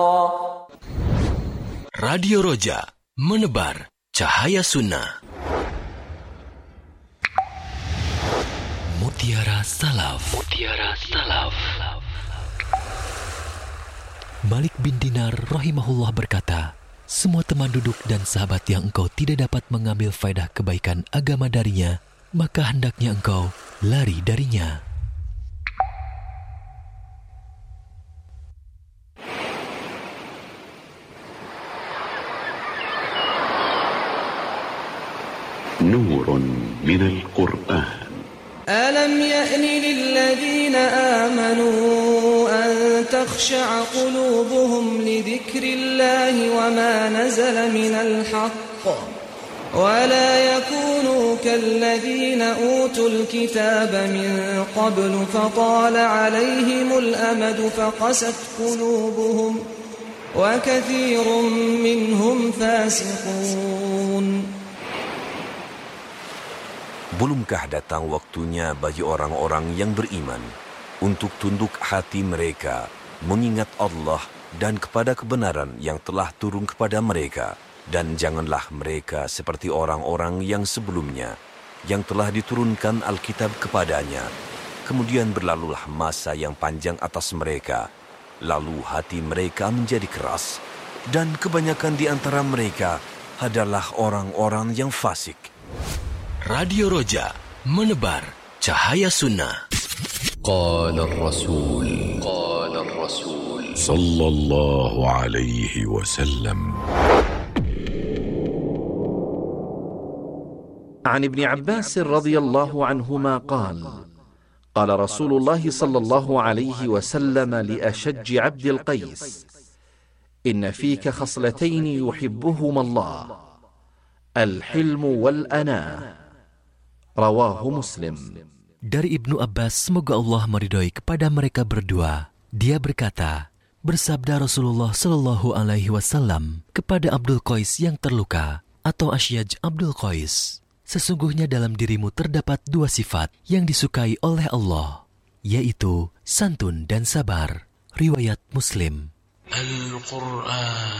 Radio Roja, menebar cahaya sunnah. Mutiara Salaf. Mutiara Salaf. Malik bin Dinar rahimahullah berkata, semua teman duduk dan sahabat yang engkau tidak dapat mengambil faedah kebaikan agama darinya, maka hendaknya engkau lari darinya. نور من القرآن ألم يأن للذين آمنوا أن تخشع قلوبهم لذكر الله وما نزل من الحق ولا يكونوا كالذين أوتوا الكتاب من قبل فطال عليهم الأمد فقست قلوبهم وكثير منهم فاسقون. Belumkah datang waktunya bagi orang-orang yang beriman untuk tunduk hati mereka mengingat Allah dan kepada kebenaran yang telah turun kepada mereka, dan janganlah mereka seperti orang-orang yang sebelumnya yang telah diturunkan Alkitab kepadanya. Kemudian berlalulah masa yang panjang atas mereka, lalu hati mereka menjadi keras, dan kebanyakan di antara mereka adalah orang-orang yang fasik. Radio Roja, menebar cahaya sunnah. Qala Rasul sallallahu alaihi wasallam. عن ابن عباس رضي الله عنهما قال قال رسول الله صلى الله عليه وسلم لأشج عبد القيس إن فيك خصلتين يحبهما الله الحلم والأناة رواه مسلم. Dari Ibnu Abbas, semoga Allah meridhoi kepada mereka berdua, dia berkata, bersabda Rasulullah Shallallahu Alaihi Wasallam kepada Abdul Qais yang terluka atau Asyaj Abdul Qais, sesungguhnya dalam dirimu terdapat dua sifat yang disukai oleh Allah, yaitu santun dan sabar. Riwayat Muslim. Al-Quran